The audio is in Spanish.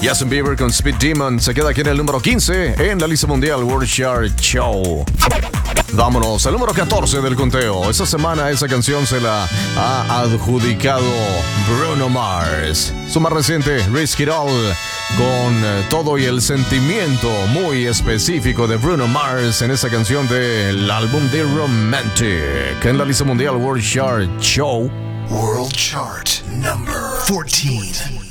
Justin Bieber con Speed Demon se queda aquí en el número 15 en la lista mundial World Chart Show. Vámonos al número 14 del conteo. Esta semana esa canción se la ha adjudicado Bruno Mars. Su más reciente, Risk It All, con todo y el sentimiento muy específico de Bruno Mars en esa canción del álbum The Romantic. En la lista mundial World Chart Show. World Chart number 14.